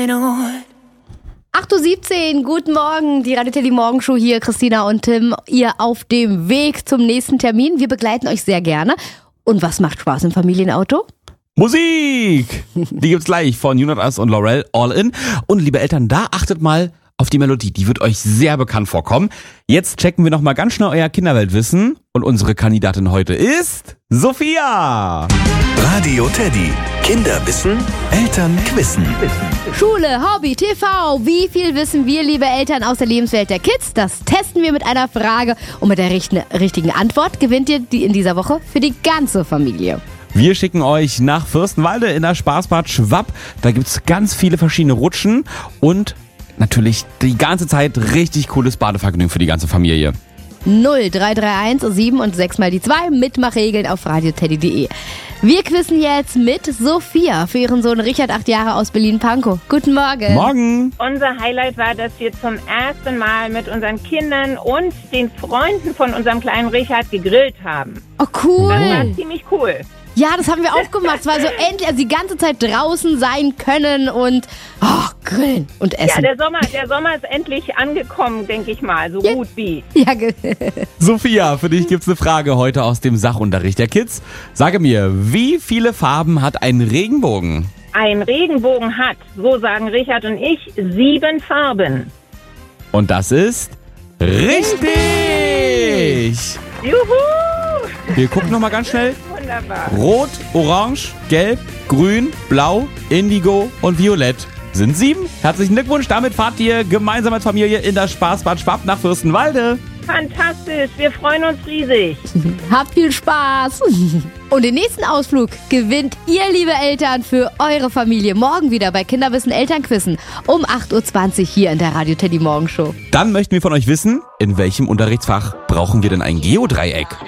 8:17 Uhr, guten Morgen, die Radio Teddy Morgenshow hier, Christina und Tim, ihr auf dem Weg zum nächsten Termin. Wir begleiten euch sehr gerne. Und was macht Spaß im Familienauto? Musik! Die gibt's gleich von You Not Us und Laurel, All In. Und liebe Eltern, da achtet mal auf die Melodie, die wird euch sehr bekannt vorkommen. Jetzt checken wir nochmal ganz schnell euer Kinderweltwissen. Und unsere Kandidatin heute ist Sophia. Radio Teddy. Kinderwissen, Eltern quissen. Schule, Hobby, TV. Wie viel wissen wir, liebe Eltern, aus der Lebenswelt der Kids? Das testen wir mit einer Frage. Und mit der richtigen Antwort gewinnt ihr die in dieser Woche für die ganze Familie. Wir schicken euch nach Fürstenwalde in das Spaßbad Schwapp. Da gibt's ganz viele verschiedene Rutschen und natürlich die ganze Zeit richtig cooles Badevergnügen für die ganze Familie. 0331 7 und 6 mal die 2 Mitmachregeln auf radioteddy.de. Wir quizzen jetzt mit Sophia für ihren Sohn Richard, 8 Jahre, aus Berlin-Pankow. Guten Morgen. Morgen. Unser Highlight war, dass wir zum ersten Mal mit unseren Kindern und den Freunden von unserem kleinen Richard gegrillt haben. Oh, cool. Das war ziemlich cool. Ja, das haben wir auch gemacht. Es war so endlich, also die ganze Zeit draußen sein können und grillen und essen. Ja, der Sommer ist endlich angekommen, denke ich mal, so gut wie. Ja, Sophia, für dich gibt's eine Frage heute aus dem Sachunterricht der Kids. Sage mir, wie viele Farben hat ein Regenbogen? Ein Regenbogen hat, so sagen Richard und ich, 7 Farben. Und das ist richtig! Juhu! Wir gucken nochmal ganz schnell. Wunderbar. Rot, Orange, Gelb, Grün, Blau, Indigo und Violett sind 7. Herzlichen Glückwunsch, damit fahrt ihr gemeinsam als Familie in das Spaßbad Schwapp nach Fürstenwalde. Fantastisch, wir freuen uns riesig. habt viel Spaß. Und den nächsten Ausflug gewinnt ihr, liebe Eltern, für eure Familie. Morgen wieder bei Kinderwissen Elternquissen um 8:20 Uhr hier in der Radio Teddy Morgenshow. Dann möchten wir von euch wissen, in welchem Unterrichtsfach brauchen wir denn ein Geodreieck?